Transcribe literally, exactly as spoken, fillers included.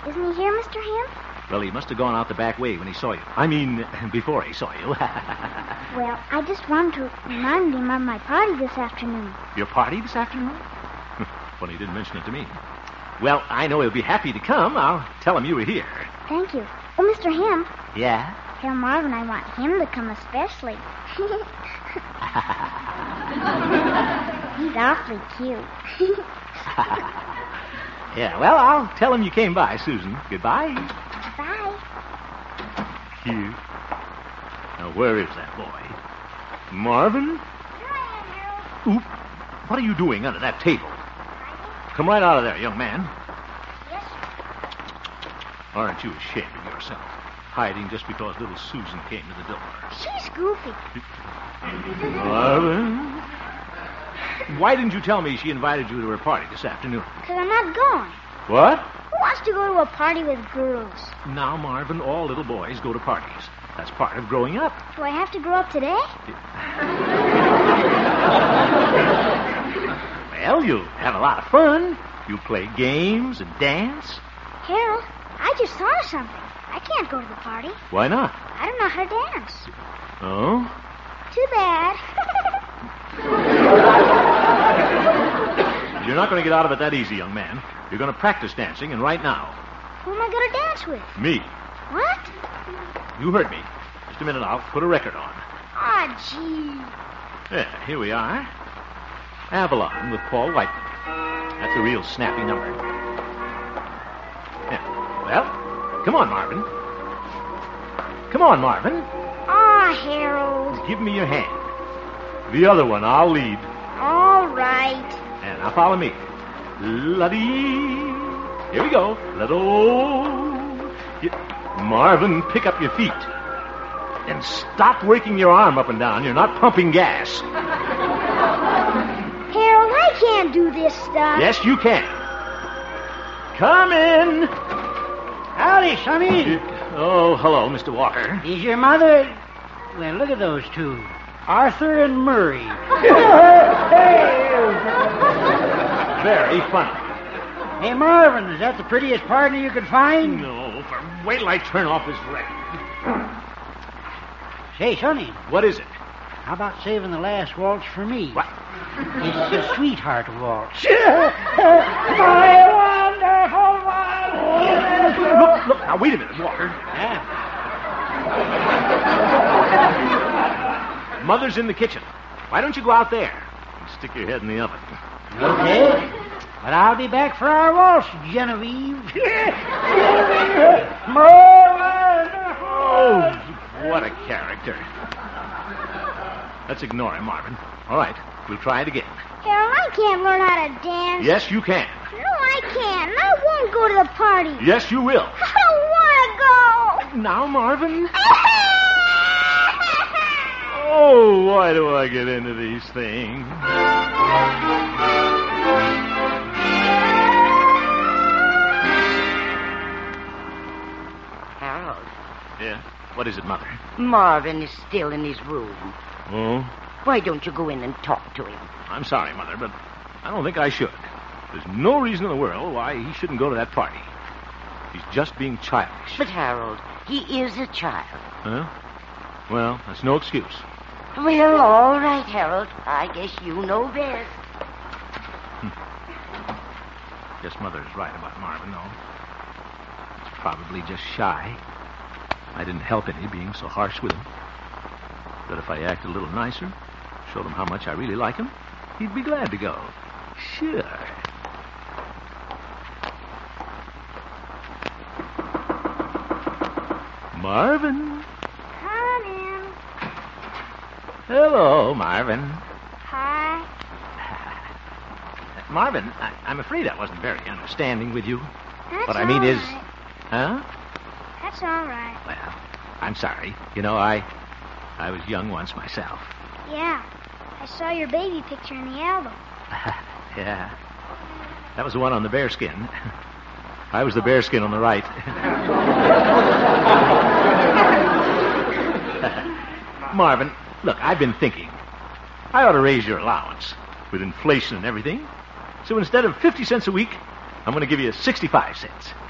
Isn't he here, Mister Ham? Well, he must have gone out the back way when he saw you. I mean, before he saw you. Well, I just wanted to remind him of my party this afternoon. Your party this afternoon? Funny he didn't mention it to me. Well, I know he'll be happy to come. I'll tell him you were here. Thank you. Oh, Mister Ham. Yeah? Tell Marvin I want him to come especially. He's awfully cute. Yeah, well, I'll tell him you came by, Susan. Goodbye. Bye. Cute. Now, where is that boy? Marvin? Here I am, Harold. Oop. What are you doing under that table? Come right out of there, young man. Yes, sir. Aren't you ashamed of yourself? Hiding just because little Susan came to the door. She's goofy. Marvin? Why didn't you tell me she invited you to her party this afternoon? Because I'm not going. What? Who wants to go to a party with girls? Now, Marvin, all little boys go to parties. That's part of growing up. Do I have to grow up today? Well, you'll have a lot of fun. You play games and dance. Harold, I just thought of something. I can't go to the party. Why not? I don't know how to dance. Oh? Too bad. You're not going to get out of it that easy, young man. You're going to practice dancing, and right now. Who am I going to dance with? Me. What? You heard me. Just a minute, I'll put a record on. Aw, gee. Yeah, here we are. Avalon with Paul Whiteman. That's a real snappy number. Yeah. Well, come on, Marvin. Come on, Marvin. Aw, Harold. Give me your hand. The other one, I'll lead. All right. And now follow me. La-dee. Here we go. La-do. Y- Marvin, pick up your feet. And stop working your arm up and down. You're not pumping gas. Harold, I can't do this stuff. Yes, you can. Come in. Howdy, Sonny. Oh, hello, Mister Walker. Is your mother... Well, look at those two. Arthur and Murray. Very funny. Hey, Marvin, is that the prettiest partner you could find? No, for wait till I turn off this record. Say, Sonny, What is it? how about saving the last waltz for me? What? It's the sweetheart waltz. My wonderful one. Look, look, now wait a minute, Walker. Yeah. Mother's in the kitchen. Why don't you go out there and stick your head in the oven? Okay. But I'll be back for our waltz, Genevieve. Oh, what a character. Let's ignore him, Marvin. All right, we'll try it again. Harold, I can't learn how to dance. Yes, you can. No, I can't. And I won't go to the party. Yes, you will. I don't want to go. Now, Marvin. Oh, why do I get into these things? Harold, Yeah? What is it, Mother? Marvin is still in his room. Oh? Why don't you go in and talk to him? I'm sorry, Mother, but I don't think I should. There's no reason in the world why he shouldn't go to that party. He's just being childish. But, Harold, he is a child. Huh? Well, that's no excuse. Well, all right, Harold. I guess you know best. Guess Mother's right about Marvin, though. He's probably just shy. I didn't help any being so harsh with him. But if I acted a little nicer, showed him how much I really like him, he'd be glad to go. Sure. Marvin. Come in. Hello, Marvin. Hi. Marvin, I, I'm afraid I wasn't very understanding with you. That's What I mean all is... right. Huh? That's all right. Well, I'm sorry. You know, I... I was young once myself. Yeah. I saw your baby picture in the album. Yeah. That was the one on the bearskin. I was the bearskin on the right. Marvin, look, I've been thinking. I ought to raise your allowance with inflation and everything. So instead of fifty cents a week, I'm going to give you sixty-five cents.